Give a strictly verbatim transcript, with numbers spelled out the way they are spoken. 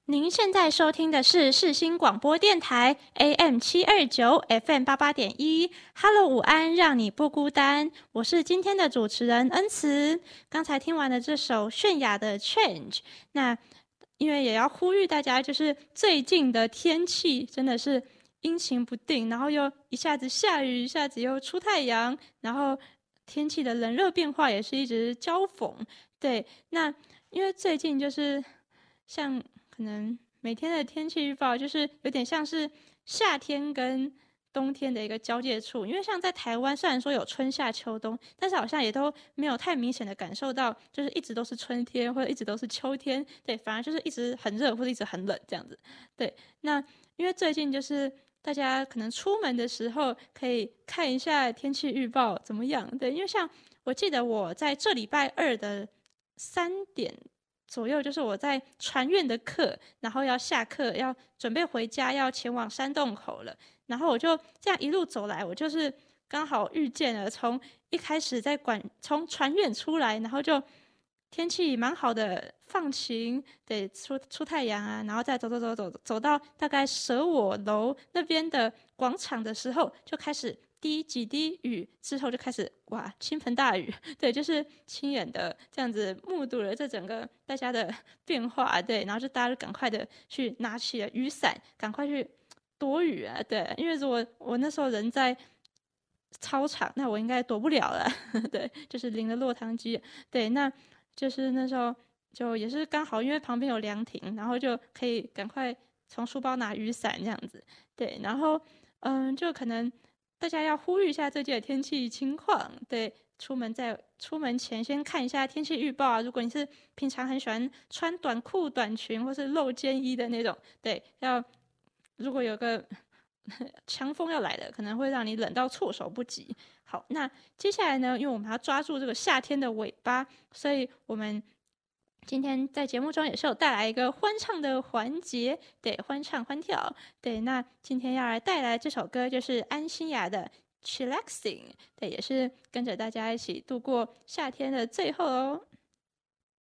您现在收听的是世新广播电台 A M 七二九 F M 八八点一。Hello， 午安，让你不孤单。我是今天的主持人恩慈。刚才听完了这首泫雅的 Change， 那因为也要呼吁大家，就是最近的天气真的是阴晴不定，然后又一下子下雨，一下子又出太阳，然后天气的冷热变化也是一直交锋。对，那因为最近就是像可能每天的天气预报就是有点像是夏天跟冬天的一个交界处，因为像在台湾虽然说有春夏秋冬，但是好像也都没有太明显的感受到就是一直都是春天或者一直都是秋天，对，反而就是一直很热或者一直很冷这样子。对，那因为最近就是大家可能出门的时候可以看一下天气预报怎么样，对，因为像我记得我在这礼拜二的三点左右，就是我在传院的课，然后要下课，要准备回家，要前往山洞口了。然后我就这样一路走来，我就是刚好遇见了，从一开始在管从传院出来，然后就天气蛮好的，放晴，对，出出太阳啊，然后再走走走走走到大概舍我楼那边的广场的时候，就开始滴几滴雨，之后就开始哇倾盆大雨，对，就是亲眼的这样子目睹了这整个大家的变化，对，然后就大家就赶快的去拿起了雨伞，赶快去躲雨啊，对，因为如果我那时候人在操场，那我应该躲不了了，对，就是淋了落汤鸡，对，那就是那时候就也是刚好，因为旁边有凉亭，然后就可以赶快从书包拿雨伞这样子，对，然后嗯，就可能大家要呼吁一下最近的天气情况，对，出门在出门前先看一下天气预报啊。如果你是平常很喜欢穿短裤、短裙或是露肩衣的那种，对，要如果有个强风要来的，可能会让你冷到措手不及。好，那接下来呢，因为我们要抓住这个夏天的尾巴，所以我们今天在节目中也是有带来一个欢唱的环节，对，欢唱欢跳，对。那今天要来带来这首歌就是安心雅的《Chillaxing》，对，也是跟着大家一起度过夏天的最后哦。